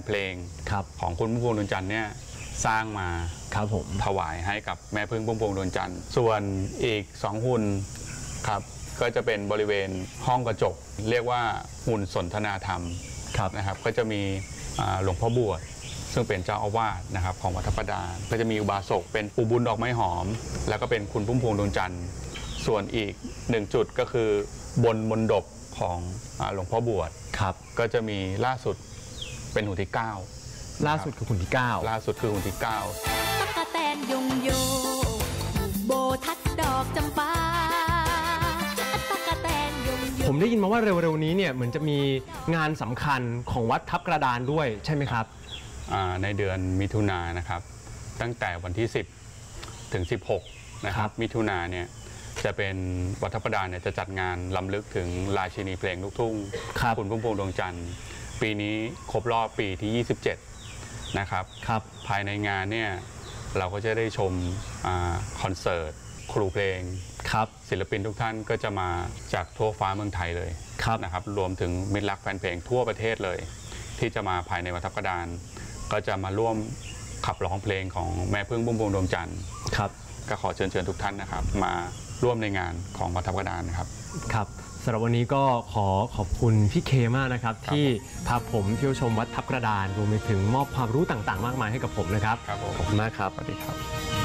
เพลงของคุณพุ่มพวงดวงจันทร์เนี่ยสร้างมาถวายให้กับแม่พึ่งพุ่มพวงดวงจันทร์ส่วนอีก2หุ่นครับก็จะเป็นบริเวณห้องกระจกเรียกว่าหุ่นสนทนาธรรมนะครับก็จะมีหลวงพ่อบวชซึ่งเป็นเจ้าอาวาสนะครับของวัดทับประดานก็จะมีอุบาสกเป็นปู่บุญดอกไม้หอมแล้วก็เป็นคุณพุ่มพวงดวงจันทร์ส่วนอีก1จุดก็คือบนมณฑปของหลวงพ่อบวชก็จะมีล่าสุดเป็นหุ่นที่9 ล่าสุดคือหุ่นที่9 ล่าสุดคือหุ่นที่9 ตั๊กแตนยงโยโบทัดดอกจำปาตั๊กแตนยงโยผมได้ยินมาว่าเร็วๆนี้เนี่ยเหมือนจะมีงานสำคัญของวัดทับกระดานด้วยใช่ไหมครับในเดือนมิถุนายนนะครับตั้งแต่วันที่10ถึง16นะครับมิถุนายนเนี่ยจะเป็นวัดทับกระดานเนี่ยจะจัดงานล้ำลึกถึงราชินีเพลงลูกทุ่งคุณพุ่มพวงดวงจันทร์ปีนี้ครบรอบปีที่27นะครับภายในงานเนี่ยเราก็จะได้ชมคอนเสิร์ตครูเพลงศิลปินทุกท่านก็จะมาจากทั่วฟ้าเมืองไทยเลยนะครับรวมถึงมิตรรักแฟนเพลงทั่วประเทศเลยที่จะมาภายในวัดทับกระดานก็จะมาร่วมขับร้องเพลงของแม่พึ่งพุ่มพวงดวงจันทร์ก็ขอเชิญทุกท่านนะครับมาร่วมในงานของวัดทับกระดานครับสำหรับวันนี้ก็ขอบคุณพี่เคมากนะครับที่พาผมเที่ยวชมวัดทับกระดานรวมไปถึงมอบความรู้ต่างๆมากมายให้กับผมนะครับขอบคุณมากครับสวัสดีครับ